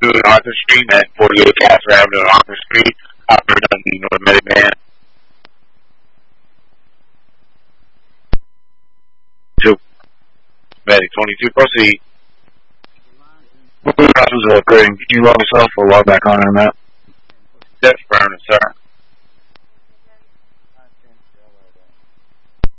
Avenue and Arthur Street, at 48 Casper Avenue and Arthur Street, operating on the North Medic 2. Medic 22, proceed. What was occurring? Can you log yourself or log back on that? That's affirmative, sir.